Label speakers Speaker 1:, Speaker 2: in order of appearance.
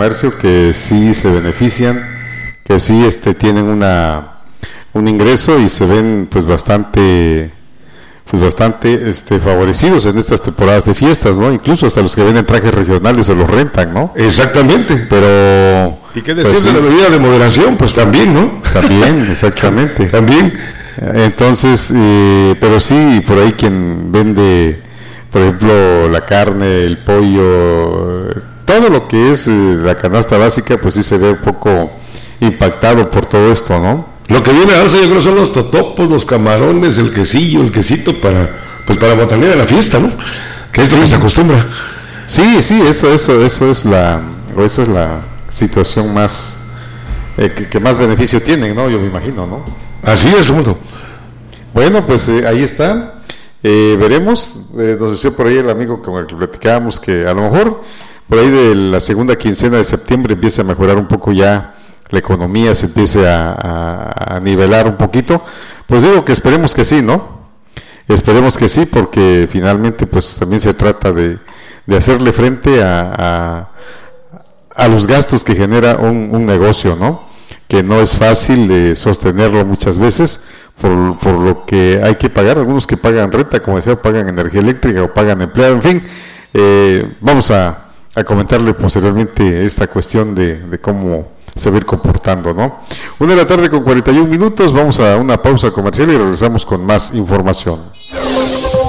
Speaker 1: comercio que sí se benefician, que sí tienen un ingreso y se ven pues bastante favorecidos en estas temporadas de fiestas, ¿no? Incluso hasta los que venden trajes regionales o los rentan, ¿no?
Speaker 2: Exactamente.
Speaker 1: Pero
Speaker 2: ¿y qué decir de la medida de moderación? Pues también, ¿no?
Speaker 1: También, exactamente.
Speaker 2: También.
Speaker 1: Entonces, pero sí, por ahí quien vende, por ejemplo, la carne, el pollo, todo lo que es la canasta básica, pues sí se ve un poco impactado por todo esto, ¿no?
Speaker 2: Lo que viene a darse, yo creo, son los totopos, los camarones, el quesillo, el quesito para botanear a la fiesta, ¿no? Que es lo que se acostumbra.
Speaker 1: Sí, esa es la situación más que más beneficio tienen, ¿no? Yo me imagino, ¿no?
Speaker 2: Así es, mundo.
Speaker 1: Bueno, pues ahí está. Veremos. Nos decía por ahí el amigo con el que platicábamos que a lo mejor por ahí de la segunda quincena de septiembre empieza a mejorar un poco ya la economía, se empiece a nivelar un poquito. Pues digo que esperemos que sí, ¿no? Esperemos que sí, porque finalmente pues también se trata de hacerle frente a los gastos que genera un negocio, ¿no? Que no es fácil de sostenerlo muchas veces por lo que hay que pagar. Algunos que pagan renta, como decía, pagan energía eléctrica o pagan empleado, en fin. Vamos a comentarle posteriormente esta cuestión de cómo se va a ir comportando, ¿no? 1:41 p.m, vamos a una pausa comercial y regresamos con más información.